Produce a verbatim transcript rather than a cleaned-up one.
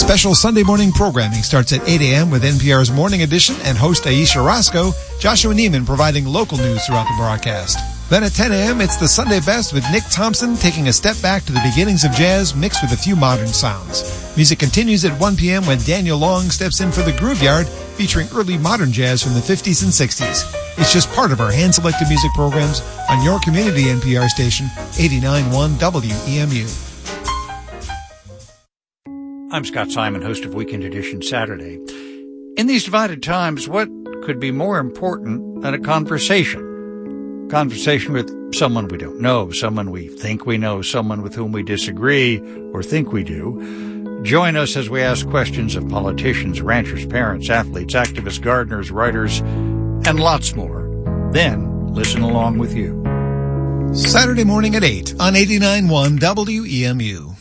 Special Sunday morning programming starts at eight a.m. with N P R's Morning Edition and host Aisha Roscoe, Joshua Neiman providing local news throughout the broadcast. Then at ten a.m., it's the Sunday Best with Nick Thompson taking a step back to the beginnings of jazz mixed with a few modern sounds. Music continues at one p.m. when Daniel Long steps in for the Groove Yard featuring early modern jazz from the fifties and sixties. It's just part of our hand-selected music programs on your community N P R station, eighty-nine point one W E M U. I'm Scott Simon, host of Weekend Edition Saturday. In these divided times, what could be more important than a conversation? Conversation with someone we don't know, someone we think we know, someone with whom we disagree or think we do. Join us as we ask questions of politicians, ranchers, parents, athletes, activists, gardeners, writers, and lots more. Then listen along with you. Saturday morning at eight on eighty-nine point one W E M U.